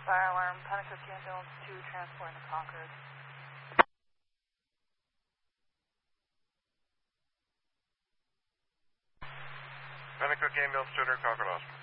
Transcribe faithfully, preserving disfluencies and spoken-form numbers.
Fire alarm, Pennacook Ambulance two, transporting to Concord. Pennacook Ambulance two, Concord Hospital.